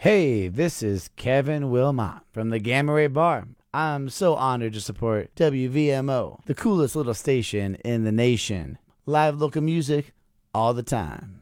Hey, this is Kevin Wilmot from the Gamma Ray Bar. I'm so honored to support WVMO, the coolest little station in the nation. Live local music all the time.